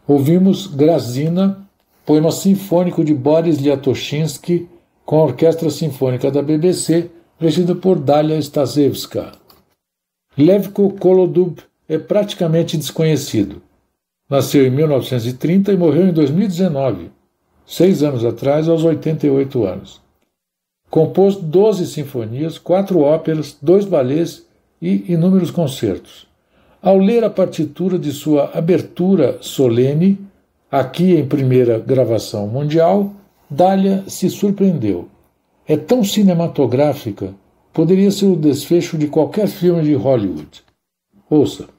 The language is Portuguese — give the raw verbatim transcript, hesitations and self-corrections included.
Ouvimos Grazina, poema sinfônico de Boris Liatoshinsky, com a Orquestra Sinfônica da B B C, regida por Dália Stasevska. Levko Kolodub é praticamente desconhecido. Nasceu em mil novecentos e trinta e morreu em dois mil e dezenove, seis anos atrás, aos oitenta e oito anos. Compôs doze sinfonias, quatro óperas, dois balês e inúmeros concertos. Ao ler a partitura de sua abertura solene, aqui em primeira gravação mundial, Dália se surpreendeu. É tão cinematográfica, poderia ser o desfecho de qualquer filme de Hollywood. Ouça.